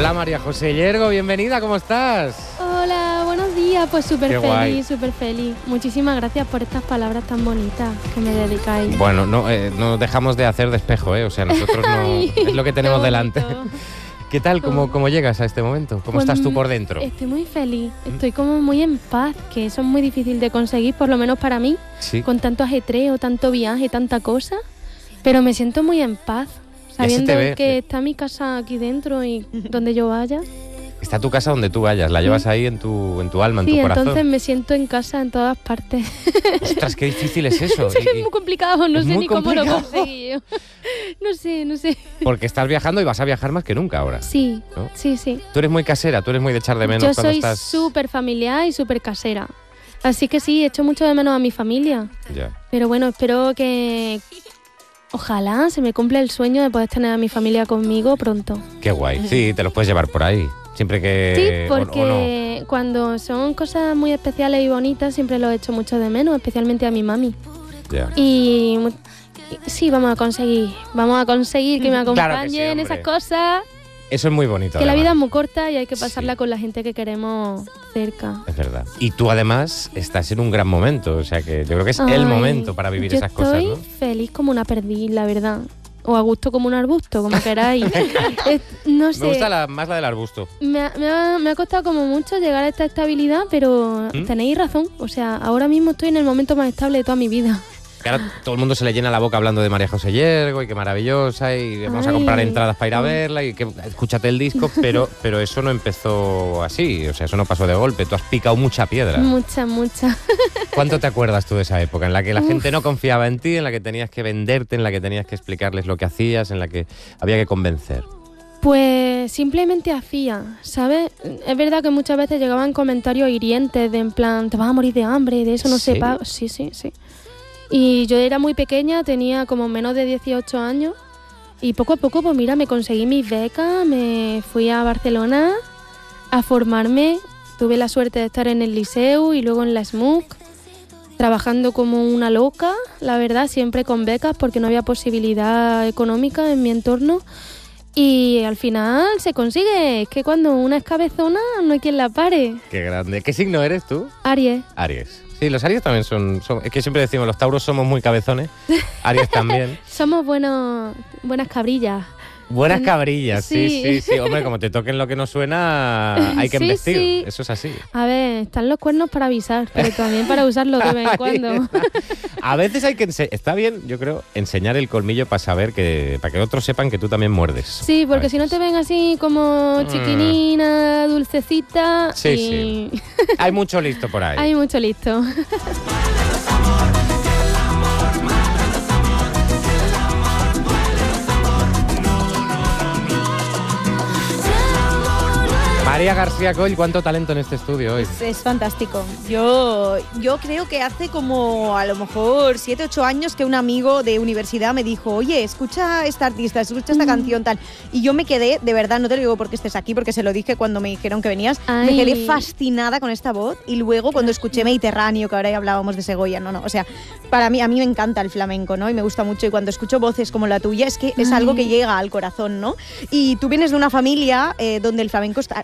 Hola María José Yergo, bienvenida, ¿cómo estás? Hola, buenos días, pues súper Qué guay. feliz, súper feliz. Muchísimas gracias por estas palabras tan bonitas que me dedicáis. Bueno, no dejamos de hacer de espejo, o sea, nosotros no Ay, es lo que tenemos qué delante. bonito. ¿Qué tal? ¿Cómo llegas a este momento? ¿Cómo Pues, estás tú por dentro? Estoy muy feliz, estoy como muy en paz, que eso es muy difícil de conseguir, por lo menos para mí, Sí. con tanto ajetreo, tanto viaje, tanta cosa, pero me siento muy en paz, Ya se sabiendo te ve. que está mi casa aquí dentro y donde yo vaya. Está tu casa donde tú vayas, la llevas ahí en tu alma, en Sí, tu corazón. entonces me siento en casa en todas partes. Ostras, qué difícil es eso. Es muy complicado, no es sé muy ni cómo lo complicado. conseguí yo. No sé. Porque estás viajando y vas a viajar más que nunca ahora. Sí, ¿No? sí. Tú eres muy casera, tú eres muy de echar de menos Yo cuando soy estás... súper familiar y súper casera. Así que sí, echo mucho de menos a mi familia. Ya. Pero bueno, espero que... Ojalá se me cumpla el sueño de poder tener a mi familia conmigo pronto. Qué guay. Sí, te los puedes llevar por ahí. Siempre que... Sí, o no. porque cuando son cosas muy especiales y bonitas siempre lo echo mucho de menos, especialmente a mi mami. Ya. Y sí, vamos a conseguir que me acompañen Claro que sí, hombre. esas cosas. Eso es muy bonito. Que la además. vida es muy corta y hay que pasarla Sí. con la gente que queremos cerca. Es verdad. Y tú además estás en un gran momento, o sea que yo creo que es el Ay, momento para vivir esas cosas, Yo ¿no? estoy feliz como una perdiz, la verdad. O a gusto como un arbusto, como queráis. No sé. Me gusta más la del arbusto. Me ha costado como mucho llegar a esta estabilidad, pero tenéis razón. O sea, ahora mismo estoy en el momento más estable de toda mi vida. Que ahora todo el mundo se le llena la boca hablando de María José Yergo y qué maravillosa y vamos a Ay. comprar entradas para ir a verla y que escúchate el disco, pero eso no empezó así, o sea, eso no pasó de golpe, tú has picado mucha piedra. Mucha. ¿Cuánto te acuerdas tú de esa época en la que la gente no confiaba en ti, en la que tenías que venderte, en la que tenías que explicarles lo que hacías, en la que había que convencer? Pues simplemente hacía, ¿sabes? Es verdad que muchas veces llegaban comentarios hirientes de en plan, te vas a morir de hambre, de eso no se ¿Sí? paga. Sí. Y yo era muy pequeña, tenía como menos de 18 años y poco a poco, pues mira, me conseguí mis becas, me fui a Barcelona a formarme, tuve la suerte de estar en el Liceu y luego en la SMUC, trabajando como una loca, la verdad, siempre con becas porque no había posibilidad económica en mi entorno. Y al final se consigue, es que cuando una es cabezona no hay quien la pare. Qué grande. ¿Qué signo eres tú? Aries. Aries. Sí, los Aries también son es que siempre decimos, los Tauros somos muy cabezones, Aries también. Somos buenas cabrillas. Buenas cabrillas, Sí. sí. Hombre, como te toquen lo que no suena, hay que Sí, embestir. sí. Eso es así. A ver, están los cuernos para avisar, pero también para usarlo de vez en cuando. A veces hay que está bien, yo creo, enseñar el colmillo para saber para que otros sepan que tú también muerdes. Sí, porque A si no veces. te ven así como chiquinina, dulcecita. Sí, y... sí. Hay mucho listo por ahí. Hay mucho listo. María García Coll, cuánto talento en este estudio hoy. Es fantástico. Yo creo que hace como a lo mejor 7, 8 años que un amigo de universidad me dijo, oye, escucha esta artista, escucha esta canción tal. Y yo me quedé, de verdad, no te lo digo porque estés aquí, porque se lo dije cuando me dijeron que venías, Ay. me quedé fascinada con esta voz. Y luego cuando escuché Mediterráneo, que ahora ya hablábamos de Segovia, o sea, a mí me encanta el flamenco, ¿no? Y me gusta mucho. Y cuando escucho voces como la tuya, es que es algo que llega al corazón, ¿no? Y tú vienes de una familia donde el flamenco está